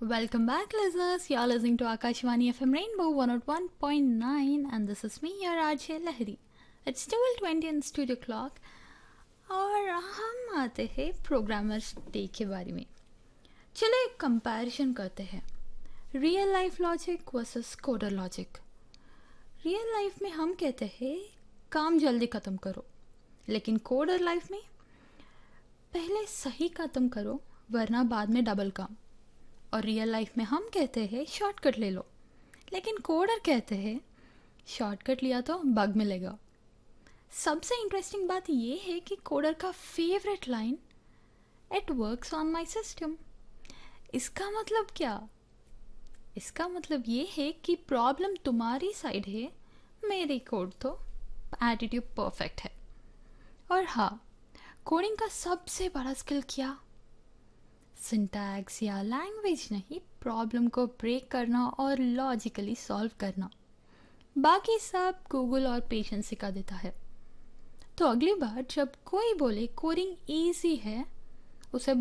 Welcome back, listeners. You're listening to Akashvani FM Rainbow 101.9, and this is me, your RJ Lahiri. It's 12:20 in studio clock, और हम आते हैं programmers day के बारे में. चलो एक कंपैरिजन करते हैं. Real life logic versus coder logic. Real life में हम कहते हैं काम जल्दी ख़त्म करो, लेकिन कोडर लाइफ में पहले सही ख़त्म करो वरना बाद में डबल काम. और रियल लाइफ में हम कहते हैं शॉर्टकट ले लो, लेकिन कोडर कहते हैं शॉर्टकट लिया तो बग मिलेगा. सबसे इंटरेस्टिंग बात ये है कि कोडर का favourite line it works on my system. इसका मतलब क्या? इसका मतलब ये है कि प्रॉब्लम तुम्हारी साइड है, मेरी कोड तो एटीट्यूड परफेक्ट है. और हाँ, कोडिंग का सबसे बड़ा स्किल क्या? सिंटैक्स या लैंग्वेज नहीं, प्रॉब्लम को ब्रेक करना और लॉजिकली सॉल्व करना. बाकी सब गूगल और पेशेंस सिखा देता है. तो अगली बार जब कोई बोले कोडिंग ईजी है, उसे